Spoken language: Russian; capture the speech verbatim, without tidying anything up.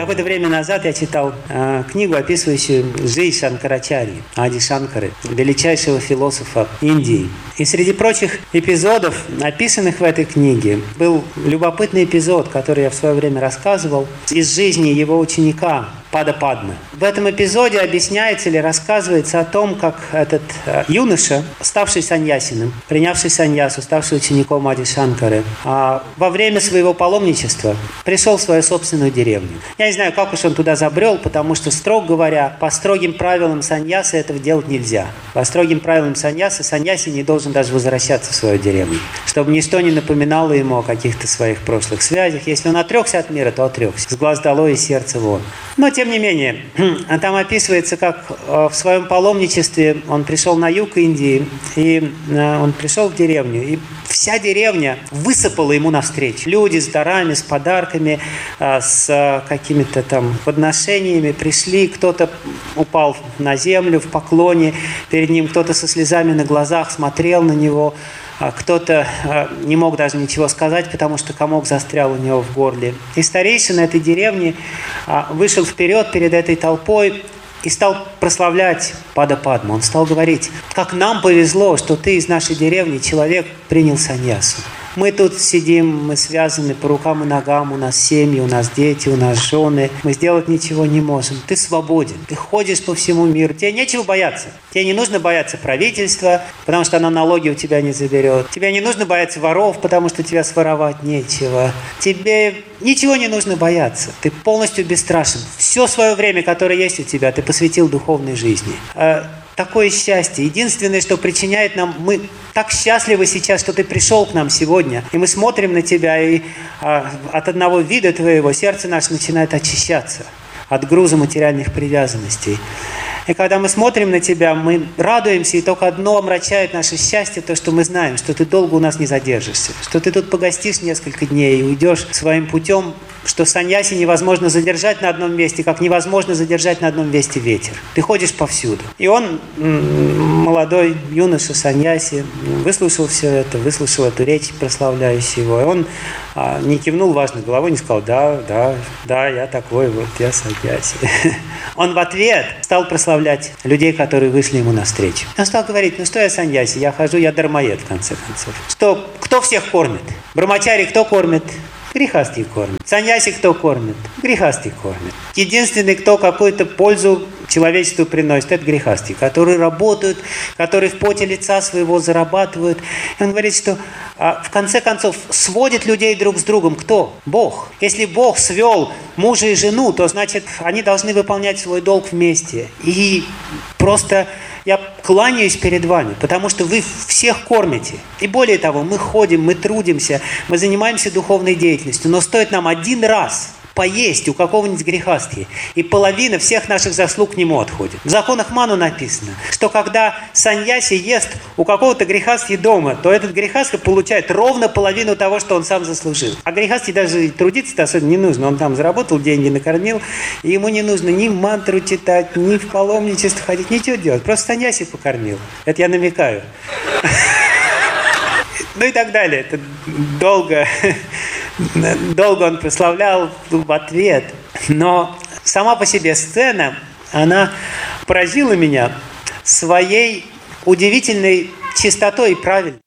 Какое-то время назад я читал э, книгу, описывающую жизнь Шанкарачарьи, Ади Шанкары, величайшего философа Индии. И среди прочих эпизодов, описанных в этой книге, был любопытный эпизод, который я в свое время рассказывал, из жизни его ученика Падападмы. В этом эпизоде объясняется или рассказывается о том, как этот э, юноша, ставший саньясином, принявший саньясу, ставший учеником Ади Шанкары, э, во время своего паломничества пришел в свою собственную деревню. Я не знаю, как уж он туда забрел, потому что, строго говоря, по строгим правилам саньясы этого делать нельзя. По строгим правилам саньясы саньяси не должен даже возвращаться в свою деревню, чтобы ничто не напоминало ему о каких-то своих прошлых связях. Если он отрекся от мира, то отрекся. С глаз долой и сердца вон. Но, тем не менее, там описывается, как в своем паломничестве он пришел на юг Индии, и он пришел в деревню, и вся деревня высыпала ему навстречу. Люди с дарами, с подарками, с какими-то там подношениями пришли, кто-то упал на землю в поклоне перед ним, кто-то со слезами на глазах смотрел на него, кто-то не мог даже ничего сказать, потому что комок застрял у него в горле. И старейшина этой деревни вышел вперед перед этой толпой и стал прославлять Падападму. Он стал говорить: как нам повезло, что ты из нашей деревни, человек, принял саньясу. Мы тут сидим, мы связаны по рукам и ногам, у нас семьи, у нас дети, у нас жены. Мы сделать ничего не можем. Ты свободен, ты ходишь по всему миру. Тебе нечего бояться. Тебе не нужно бояться правительства, потому что оно налоги у тебя не заберет. Тебе не нужно бояться воров, потому что тебя своровать нечего. Тебе ничего не нужно бояться. Ты полностью бесстрашен. Все свое время, которое есть у тебя, ты посвятил духовной жизни. Такое счастье. Единственное, что причиняет нам... Мы так счастливы сейчас, что ты пришел к нам сегодня. И мы смотрим на тебя, и а, от одного вида твоего сердце наше начинает очищаться от груза материальных привязанностей. И когда мы смотрим на тебя, мы радуемся, и только одно омрачает наше счастье, то, что мы знаем, что ты долго у нас не задержишься, что ты тут погостишь несколько дней и уйдешь своим путем, что саньяси невозможно задержать на одном месте, как невозможно задержать на одном месте ветер. Ты ходишь повсюду. И он, молодой юноша саньяси, выслушал все это, выслушал эту речь, прославляющую его, и он а, не кивнул важно головой, не сказал: да, да, да, я такой, вот я саньяси. Он в ответ стал прославлять людей, которые вышли ему навстречу. Он стал говорить: ну что я саньяси, я хожу, я дармоед, в конце концов. Что, кто всех кормит? Брамачари кто кормит? Грехастхи кормит. Саньяси кто кормит? Грехастхи кормит. Единственный, кто какую-то пользу человечеству приносит, это грехастхи, которые работают, которые в поте лица своего зарабатывают. И он говорит, что а, в конце концов сводит людей друг с другом кто? Бог. Если Бог свел мужа и жену, то значит они должны выполнять свой долг вместе. И просто я кланяюсь перед вами, потому что вы всех кормите. И более того, мы ходим, мы трудимся, мы занимаемся духовной деятельностью, но стоит нам один раз поесть у какого-нибудь грехастхи, и половина всех наших заслуг к нему отходит. В законах Ману написано, что когда саньяси ест у какого-то грехастхи дома, то этот грехастха получает ровно половину того, что он сам заслужил. А грехастхе даже трудиться-то особенно не нужно. Он там заработал деньги, накормил, и ему не нужно ни мантру читать, ни в паломничество ходить, ничего делать. Просто саньяси покормил. Это я намекаю. Ну и так далее. Это долго... Долго он прославлял в ответ. Но сама по себе сцена, она поразила меня своей удивительной чистотой и правильностью.